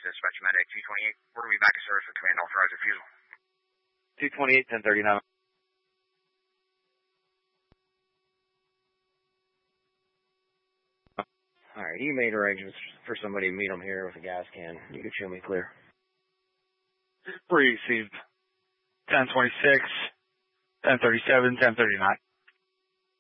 dispatch medic 228. We're going to be back in service with command authorized refusal. 228, 1039. Alright, you made arrangements for somebody to meet him here with a gas can. You can show me clear. Received 1026, 1037, 1039.